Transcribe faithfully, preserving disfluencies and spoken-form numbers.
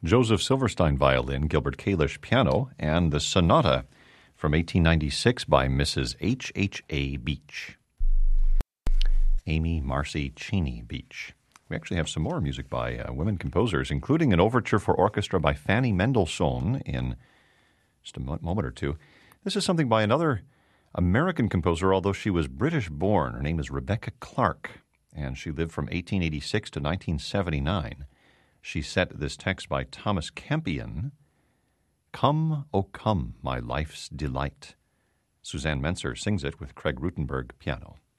Joseph Silverstein violin, Gilbert Kalish piano, and the Sonata from eighteen ninety-six by Missus H H A Beach. Amy Marcy Cheney Beach. We actually have some more music by uh, women composers, including an overture for orchestra by Fanny Mendelssohn in just a moment or two. This is something by another American composer, although she was British-born. Her name is Rebecca Clark, and she lived from eighteen eighty-six to nineteen seventy-nine. She set this text by Thomas Campion, Come, O Come, My Life's Delight. Suzanne Menser sings it with Craig Rutenberg piano.